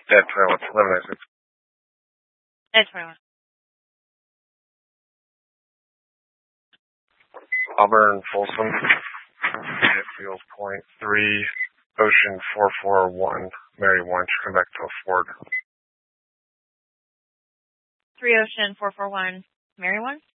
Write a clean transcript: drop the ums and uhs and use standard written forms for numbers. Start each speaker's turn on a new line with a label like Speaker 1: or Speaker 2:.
Speaker 1: Dead 21, 1196.
Speaker 2: Dead 21.
Speaker 1: Auburn, Folsom, Field Point 3, Ocean 441, Mary 1, come back to a Ford.
Speaker 2: 3 Ocean 441, Mary 1?